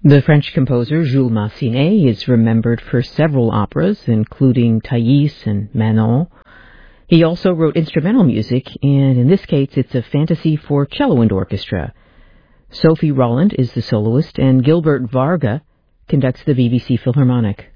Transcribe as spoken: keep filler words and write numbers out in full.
The French composer Jules Massenet is remembered for several operas, including Thais and Manon. He also wrote instrumental music, and in this case it's a fantasy for cello and orchestra. Sophie Rolland is the soloist, and Gilbert Varga conducts the B B C Philharmonic.